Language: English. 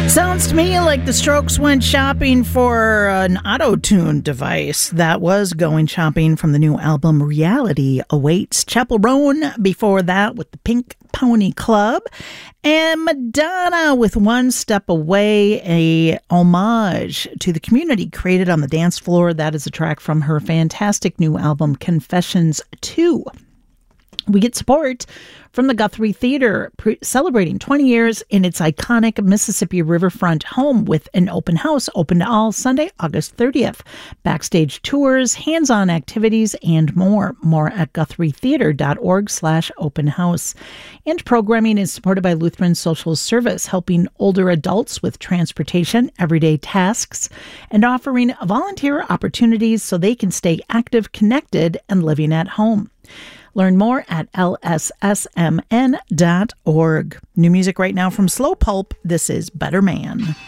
Sounds to me like the Strokes went shopping for an auto-tune device. That was Going Shopping from the new album Reality Awaits. Chappell Roan before that with the Pink Pony Club. And Madonna with One Step Away, a homage to the community created on the dance floor. That is a track from her fantastic new album Confessions 2. We get support from the Guthrie Theater, celebrating 20 years in its iconic Mississippi Riverfront home with an open house open to all Sunday, August 30th. Backstage tours, hands-on activities, and more. More at GuthrieTheater.org/open house. And programming is supported by Lutheran Social Service, helping older adults with transportation, everyday tasks, and offering volunteer opportunities so they can stay active, connected, and living at home. Learn more at lssmn.org. New music right now from Slow Pulp. This is Better Man.